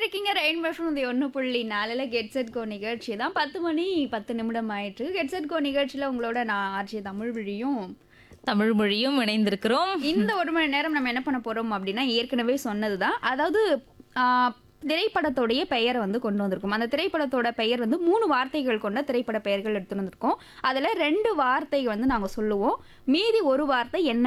இருக்கீங்க rainbow FM 1.4ல get set go நிகழ்ச்சி தான். 10 மணி 10 நிமிடம் ஆயிட்டு. கெட் செட் கோ நிகழ்ச்சியில உங்களோட நான் ஆர்ஜே தமிழ்விழியும் தமிழ் மொழியும் இணைந்திருக்கிறோம். இந்த 1 மணி நேரம் நம்ம என்ன பண்ண போறோம் அப்படின்னா ஏற்கனவே சொன்னதுதான். அதாவது திரைப்படத்தோடைய பெயரை வந்து கொண்டு வந்திருக்கோம். அந்த திரைப்படத்தோட பெயர் வந்து 3 வார்த்தைகள் கொண்ட திரைப்பட பெயர்கள் எடுத்துட்டு வந்திருக்கோம். அதில் 2 வார்த்தை வந்து நாங்கள் சொல்லுவோம். மீதி ஒரு வார்த்தை என்ன